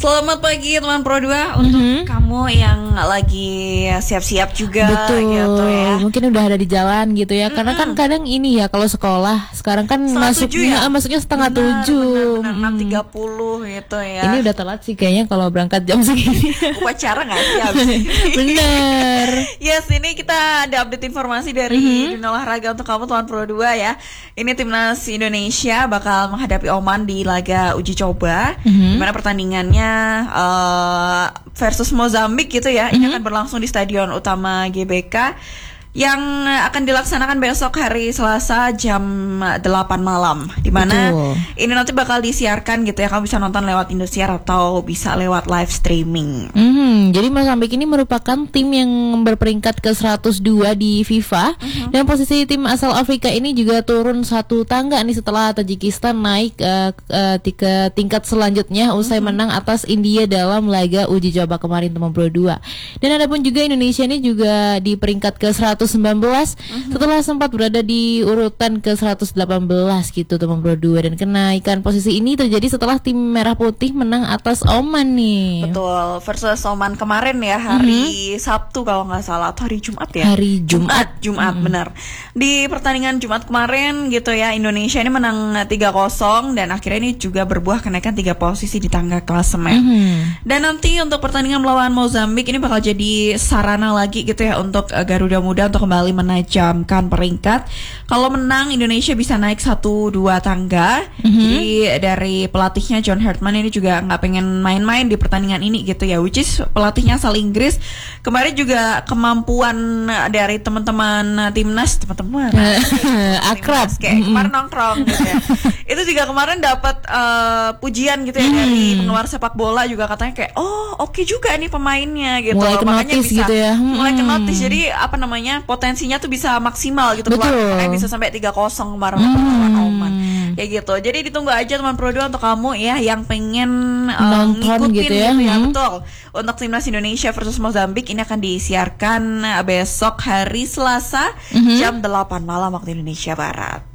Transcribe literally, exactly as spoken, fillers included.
Selamat pagi teman Pro dua untuk mm-hmm. kamu yang lagi siap-siap juga. Betul, gitu ya. Mungkin udah ada di jalan gitu ya. Mm-hmm. Karena kan kadang ini ya kalau sekolah sekarang kan setengah masuknya ya? masuknya setengah benar, tujuh, benar, enam tiga puluh gitu ya. Ini udah telat sih kayaknya kalau berangkat jam segini. Upacara nggak sih abis ini? Bener. Yes, ini kita ada update informasi dari mm-hmm. dunia olahraga untuk kamu teman Pro dua ya. Ini timnas Indonesia bakal menghadapi Oman di laga uji coba, mm-hmm. dimana pertandingannya uh, versus Mozambik gitu ya. Mm-hmm. Ini akan berlangsung di Stadion Utama G B K yang akan dilaksanakan besok hari Selasa jam delapan malam, dimana Betul. ini nanti bakal disiarkan gitu ya. Kamu bisa nonton lewat Indosiar atau bisa lewat live streaming. Mm-hmm. Jadi Mozambik ini merupakan tim yang berperingkat ke seratus dua di FIFA, mm-hmm. dan posisi tim asal Afrika ini juga turun satu tangga nih setelah Tajikistan naik uh, uh, ke tingkat selanjutnya usai mm-hmm. menang atas India dalam laga uji coba kemarin teman Pro dua. Dan adapun juga Indonesia ini juga di peringkat ke seratus sembilan belas uh-huh. setelah sempat berada di urutan ke seratus delapan belas gitu teman Pro dua, dan kenaikan posisi ini terjadi setelah tim Merah Putih menang atas Oman nih. Betul, versus Oman kemarin ya hari uh-huh. Sabtu kalau nggak salah, atau hari Jumat ya? Hari Jumat, Jumat, Jumat uh-huh. benar. Di pertandingan Jumat kemarin gitu ya, Indonesia ini menang tiga kosong dan akhirnya ini juga berbuah kenaikan tiga posisi di tangga klasemen. Uh-huh. Dan nanti untuk pertandingan melawan Mozambik ini bakal jadi sarana lagi gitu ya untuk uh, Garuda Muda untuk kembali menajamkan peringkat. Kalau menang Indonesia bisa naik satu dua tangga. Mm-hmm. Jadi dari pelatihnya John Hartman ini juga nggak pengen main-main di pertandingan ini gitu ya. Which is pelatihnya asal Inggris. Kemarin juga kemampuan dari teman-teman timnas, teman-teman akrab timnas, kayak mm-hmm. kemarin nongkrong gitu ya. Itu juga kemarin dapat uh, pujian gitu ya mm. dari penggemar sepak bola juga, katanya kayak oh oke okay juga nih pemainnya gitu. Mulai Makanya bisa gitu ya. mm. mulai ke notice. Jadi apa namanya, potensinya tuh bisa maksimal gitu. Keluar bisa sampai tiga kosong kemarin hmm. lawan Oman. Kayak gitu. Jadi ditunggu aja teman Pro dua untuk kamu ya yang pengen uh, ngikutin gitu ya. Gitu ya. Hmm. Betul. Untuk timnas Indonesia versus Mozambik ini akan disiarkan besok hari Selasa hmm. jam delapan malam waktu Indonesia Barat.